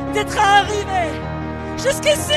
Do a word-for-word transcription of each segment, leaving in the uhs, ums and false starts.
d'être arrivé jusqu'ici.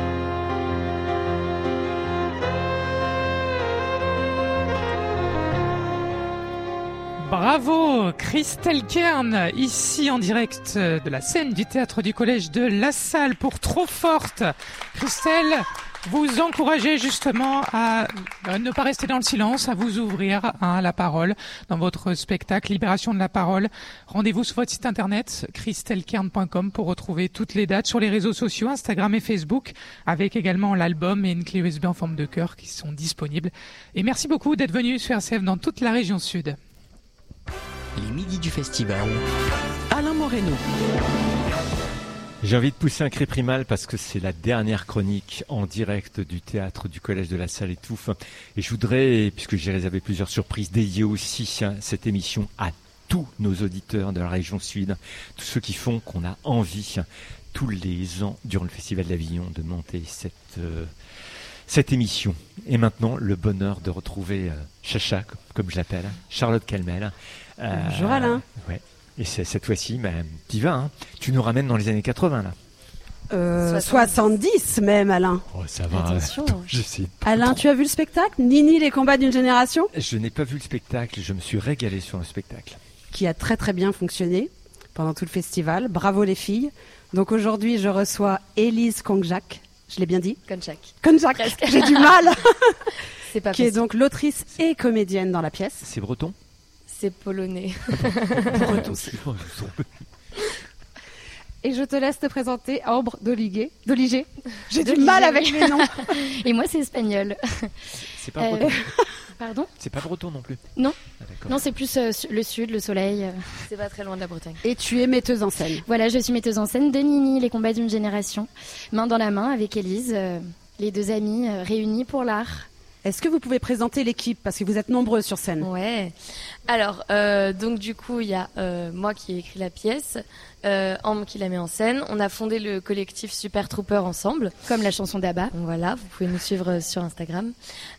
Bravo Christelle Kern, ici en direct de la scène du théâtre du collège de La Salle pour Trop Forte. Christelle, vous encouragez justement à ne pas rester dans le silence, à vous ouvrir à la parole dans votre spectacle Libération de la parole. Rendez-vous sur votre site internet christelle kern point com pour retrouver toutes les dates sur les réseaux sociaux Instagram et Facebook, avec également l'album et une clé U S B en forme de cœur qui sont disponibles. Et merci beaucoup d'être venu sur R C F dans toute la région sud. Les midis du festival, Alain Moreno. J'ai envie de pousser un cri primal parce que c'est la dernière chronique en direct du théâtre du collège de La Salle Étouffe. Et je voudrais, puisque j'ai réservé plusieurs surprises, dédier aussi hein, cette émission à tous nos auditeurs de la région sud, tous ceux qui font qu'on a envie, hein, tous les ans, durant le Festival d'Avignon, de monter cette... Euh, Cette émission. Et maintenant, le bonheur de retrouver euh, Chacha, comme, comme je l'appelle, Charlotte Calmel. Euh, Bonjour Alain. Ouais. Et c'est, cette fois-ci, bah, tu vas, hein. Tu nous ramènes dans les années quatre-vingts, là. Euh, soixante-dix même, Alain. Oh, ça va. Attention. Euh, je sais pas Alain, trop. tu as vu le spectacle Nini, les combats d'une génération? Je n'ai pas vu le spectacle, je me suis régalé sur le spectacle. Qui a très très bien fonctionné pendant tout le festival. Bravo les filles. Donc aujourd'hui, je reçois Élise Kongjak. Je l'ai bien dit? Kongjak. Kongjak, j'ai du mal. C'est pas Qui possible. est donc l'autrice et comédienne dans la pièce. C'est breton? C'est polonais. Breton, c'est Et je te laisse te présenter Ambre Doligé. Doligé. J'ai du Doligé, mal oui. avec les noms. Et moi, c'est espagnol. C'est pas breton. Euh, Pardon? C'est pas breton non plus. Non. Ah, d'accord. Non, c'est plus euh, su- le sud, le soleil. euh. C'est pas très loin de la Bretagne. Et tu es metteuse en scène. Voilà, je suis metteuse en scène de Nini, les combats d'une génération. Main dans la main avec Élise, euh, les deux amies euh, réunies pour l'art. Est-ce que vous pouvez présenter l'équipe? Parce que vous êtes nombreux sur scène. Ouais. Alors, euh, donc du coup, il y a euh, moi qui ai écrit la pièce, euh, Ambre qui la met en scène. On a fondé le collectif Super Trooper ensemble. Comme la chanson d'Abba. Donc voilà, vous pouvez nous suivre euh, sur Instagram.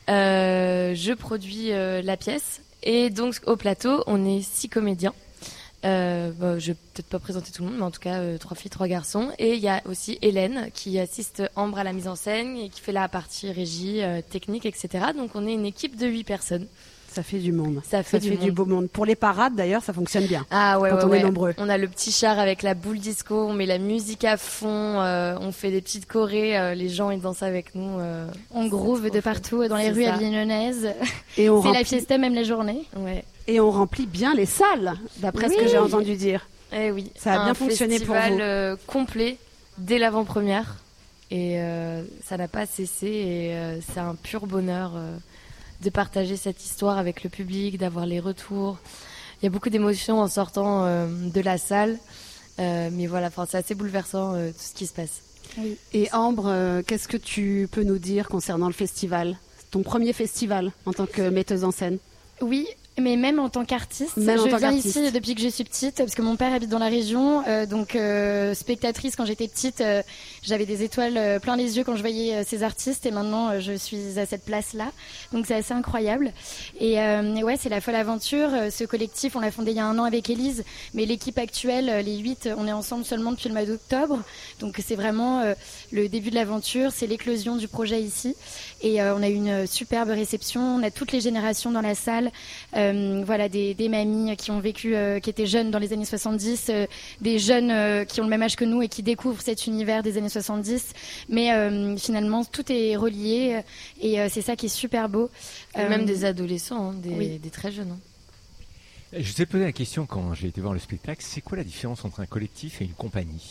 Euh, je produis euh, la pièce. Et donc, au plateau, on est six comédiens. Euh, bah, je vais peut-être pas présenter tout le monde, mais en tout cas, euh, trois filles, trois garçons. Et il y a aussi Hélène qui assiste Ambre à la mise en scène et qui fait la partie régie, euh, technique, et cetera. Donc, on est une équipe de huit personnes. Ça fait du monde. Ça fait, Ça du, fait monde. du beau monde. Pour les parades, d'ailleurs, ça fonctionne bien. Ah ouais, quand ouais, on ouais. est nombreux. On a le petit char avec la boule disco, on met la musique à fond, euh, on fait des petites chorés, euh, les gens ils dansent avec nous. Euh, On groove de partout dans les C'est rues ça. avignonnaises. Et on C'est la remplit- fiesta même la journée. Ouais. Et on remplit bien les salles, d'après ce que Oui. j'ai entendu dire. Eh oui. Ça a un bien fonctionné pour festival vous. euh, complet dès l'avant-première et euh, ça n'a pas cessé et euh, c'est un pur bonheur euh, de partager cette histoire avec le public, d'avoir les retours. Il y a beaucoup d'émotions en sortant euh, de la salle, euh, mais voilà, enfin, c'est assez bouleversant euh, tout ce qui se passe. Oui. Et Ambre, euh, qu'est-ce que tu peux nous dire concernant le festival? Ton premier festival en tant que metteuse en scène? Oui, mais même en tant qu'artiste, Même en je tant viens qu'artiste. ici depuis que je suis petite, parce que mon père habite dans la région, euh, donc euh, spectatrice quand j'étais petite, euh, j'avais des étoiles euh, plein les yeux quand je voyais euh, ces artistes, et maintenant euh, je suis à cette place-là, donc c'est assez incroyable. Et, euh, et ouais, c'est la folle aventure. Euh, Ce collectif, on l'a fondé il y a un an avec Élise, mais l'équipe actuelle, euh, les huit, on est ensemble seulement depuis le mois d'octobre, donc c'est vraiment euh, le début de l'aventure, c'est l'éclosion du projet ici, et euh, on a eu une superbe réception, on a toutes les générations dans la salle. Euh, voilà, des, des mamies qui ont vécu, euh, qui étaient jeunes dans les années soixante-dix, euh, des jeunes euh, qui ont le même âge que nous et qui découvrent cet univers des années soixante-dix. Mais euh, finalement, tout est relié euh, et euh, c'est ça qui est super beau. Et Euh, même des adolescents, hein, des, oui. des très jeunes. hein. Je vous ai posé la question quand j'ai été voir le spectacle, c'est quoi la différence entre un collectif et une compagnie?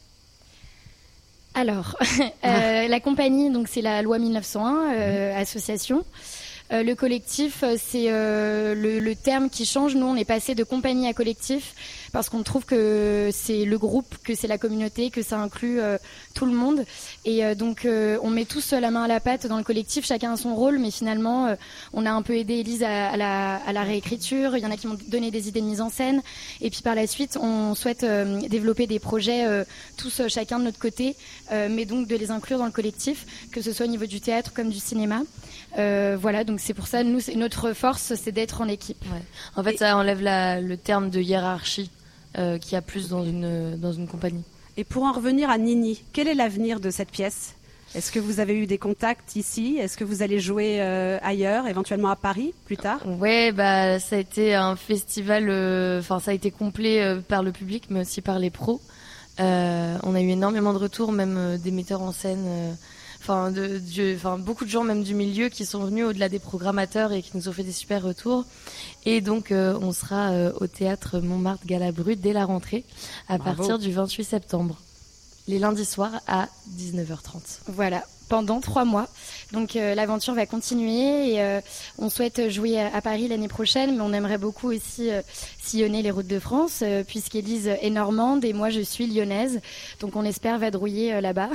Alors, euh, la compagnie, donc c'est la loi mille neuf cent un, euh, association. Euh, le collectif, euh, c'est euh, le, le terme qui change. Nous, on est passé de compagnie à collectif parce qu'on trouve que c'est le groupe, que c'est la communauté, que ça inclut euh, tout le monde. Et euh, donc, euh, on met tous la main à la pâte dans le collectif, chacun a son rôle, mais finalement, euh, on a un peu aidé Élise à, à, la, à la réécriture. Il y en a qui m'ont donné des idées de mise en scène. Et puis par la suite, on souhaite euh, développer des projets euh, tous euh, chacun de notre côté, euh, mais donc de les inclure dans le collectif, que ce soit au niveau du théâtre comme du cinéma. Euh, voilà, donc c'est pour ça, nous, c'est, notre force, c'est d'être en équipe. Ouais. En fait, Et- ça enlève la, le terme de hiérarchie euh, qu'il y a plus dans une, dans une compagnie. Et pour en revenir à Nini, quel est l'avenir de cette pièce ? Est-ce que vous avez eu des contacts ici ? Est-ce que vous allez jouer euh, ailleurs, éventuellement à Paris, plus tard ? Ouais, bah ça a été un festival, enfin euh, ça a été complet euh, par le public, mais aussi par les pros. Euh, on a eu énormément de retours, même euh, des metteurs en scène, enfin euh, de, de, enfin beaucoup de gens même du milieu qui sont venus au-delà des programmateurs et qui nous ont fait des super retours. Et donc euh, on sera euh, au théâtre Montmartre Galabru dès la rentrée, à Bravo. partir du vingt-huit septembre. Les lundis soirs à dix-neuf heures trente. Voilà, pendant trois mois. Donc euh, l'aventure va continuer et euh, on souhaite jouer à, à Paris l'année prochaine, mais on aimerait beaucoup aussi euh, sillonner les routes de France, euh, puisqu'Élise est normande et moi je suis lyonnaise. Donc on espère vadrouiller euh, là-bas.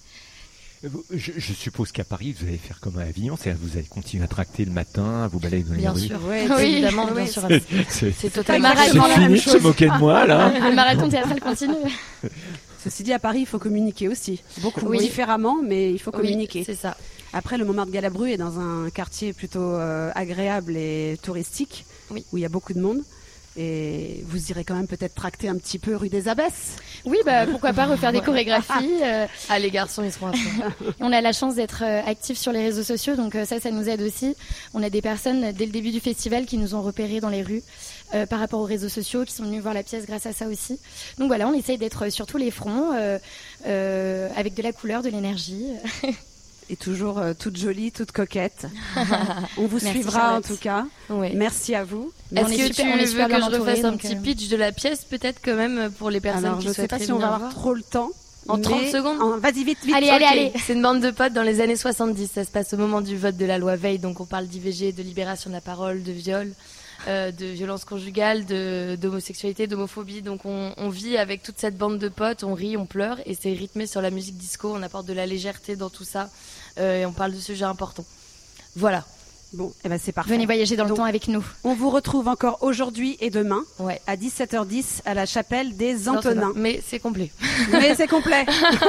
Je, je suppose qu'à Paris, vous allez faire comme à Avignon, c'est-à-dire que vous allez continuer à tracter le matin, à vous balader dans les Bien rues. sûr, Ouais, oui, c'est- évidemment, oui, bien c'est- sûr. C'est, c'est, C'est pas totalement grave, c'est la même fini de chose. se moquer de moi, là. Le marathon théâtral continue. Ceci dit, à Paris, il faut communiquer aussi. Beaucoup Oui. différemment, mais il faut Oui, communiquer. c'est ça. Après, le Montmartre Galabru est dans un quartier plutôt euh, agréable et touristique, Oui. où il y a beaucoup de monde. Et vous irez quand même peut-être tracter un petit peu rue des Abbesses. Oui, bah pourquoi pas refaire des chorégraphies. euh, Ah, les garçons, ils seront à fond. On a la chance d'être euh, actifs sur les réseaux sociaux, donc euh, ça, ça nous aide aussi. On a des personnes dès le début du festival qui nous ont repérés dans les rues euh, par rapport aux réseaux sociaux, qui sont venus voir la pièce grâce à ça aussi. Donc voilà, on essaye d'être sur tous les fronts, euh, euh, avec de la couleur, de l'énergie. Et toujours euh, toute jolie, toute coquette. On vous Merci, suivra Charlotte. en tout cas. Ouais. Merci à vous. Est-ce On est que super- tu on est veux super que bien je entourés, refasse un donc, petit euh, pitch de la pièce, peut-être quand même, pour les personnes Alors, qui je ne sais pas souhaiteraient si on va venir avoir voir. trop le temps. En mais trente secondes en- Vas-y, vite, vite. Allez, Ok. allez, allez. C'est une bande de potes dans les années soixante-dix. Ça se passe au moment du vote de la loi Veil. Donc on parle d'I V G, de libération de la parole, de viol, euh, de violence conjugale, de, d'homosexualité, d'homophobie. Donc on, on vit avec toute cette bande de potes, on rit, on pleure. Et c'est rythmé sur la musique disco. On apporte de la légèreté dans tout ça. Euh, et on parle de sujets importants. Voilà. Bon, eh ben c'est parfait. Venez voyager dans le Donc, temps avec nous. On vous retrouve encore aujourd'hui et demain Ouais. à dix-sept heures dix à la chapelle des Antonins. Mais c'est complet. Mais c'est complet.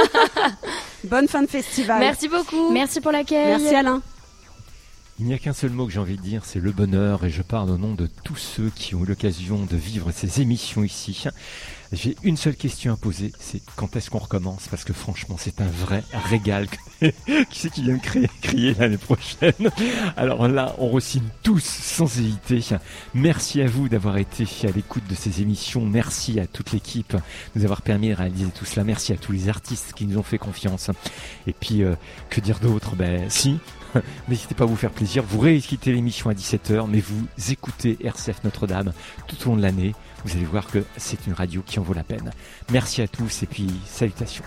Bonne fin de festival. Merci beaucoup. Merci pour l'accueil. Merci Alain. Il n'y a qu'un seul mot que j'ai envie de dire, c'est le bonheur, et je parle au nom de tous ceux qui ont eu l'occasion de vivre ces émissions ici. J'ai une seule question à poser, c'est quand est-ce qu'on recommence ? Parce que franchement, c'est un vrai régal. Qui c'est qui vient me crier, crier l'année prochaine ? Alors là, on re-signe tous sans hésiter. Merci à vous d'avoir été à l'écoute de ces émissions. Merci à toute l'équipe de nous avoir permis de réaliser tout cela. Merci à tous les artistes qui nous ont fait confiance. Et puis, euh, que dire d'autre ? Ben si, n'hésitez pas à vous faire plaisir. Vous réécoutez l'émission à dix-sept heures, mais vous écoutez R C F Notre-Dame tout au long de l'année. Vous allez voir que c'est une radio qui en vaut la peine. Merci à tous et puis salutations.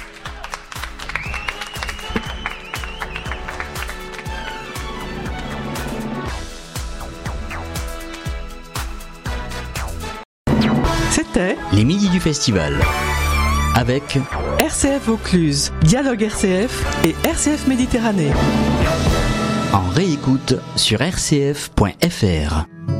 C'était Les midis du festival. Avec R C F Vaucluse, Dialogue R C F et R C F Méditerranée. en réécoute sur r c f point f r.